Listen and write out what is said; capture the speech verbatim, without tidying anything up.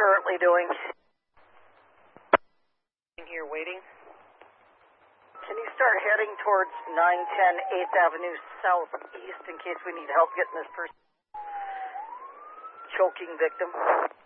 currently doing? Here waiting. Can you start heading towards nine ten eighth Avenue Southeast in case we need help getting this person choking victim?